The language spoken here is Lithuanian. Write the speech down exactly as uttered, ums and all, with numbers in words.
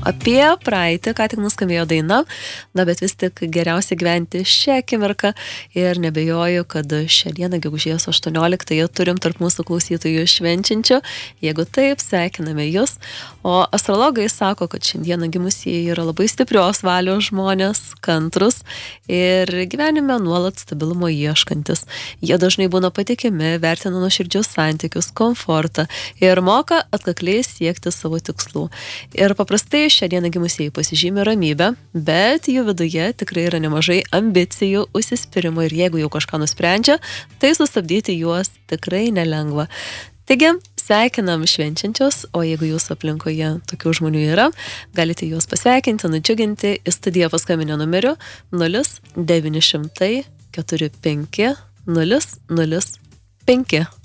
apie praeitį, ką tik nuskambėjo daina, na, bet vis tik geriausia gyventi šią akimirką ir nebejoju, kad šią dieną, gegužės aštuonioliktąją, turim tarp mūsų klausytojų švenčiančių. Jeigu taip, sveikiname jūs. O astrologai sako, kad šiandieną gimusieji yra labai stiprios valios žmonės, kantrus ir gyvenime nuolat stabilumo ieškantis. Jie dažnai būna patikimi, vertina nuoširdžius santykius, komfortą ir moka atkakliai siekti savo tikslų. Ir paprastai šią dieną gimusieji pasižymi ramybę, bet jų viduje tikrai yra nemažai ambicijų, užsispyrimo ir jeigu jau kažką nusprendžia, tai sustabdyti juos tikrai nelengva. Taigi, sveikinam švenčiančios, o jeigu jūsų aplinkoje tokių žmonių yra, galite juos pasveikinti, nudžiuginti į studiją paskambinę numeriu nulis devyni šimtai keturi penki nulis nulis penki.